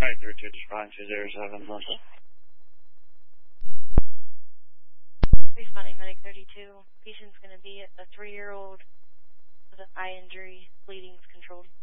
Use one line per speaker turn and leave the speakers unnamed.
Hi, 32-207, Melissa.
Responding, medic 32. Patient's going to be a 3-year-old with an eye injury. Bleeding's controlled.